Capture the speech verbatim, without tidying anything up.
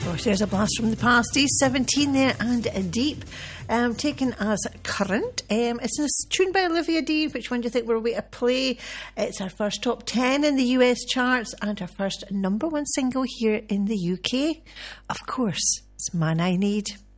Gosh, there's a blast from the past. He's seventeen there and deep. Um, taken as current. Um, it's a tune by Olivia Dean. Which one do you think we're away to play? It's our first top ten in the U S charts and our first number one single here in the U K. Of course, it's Man I Need.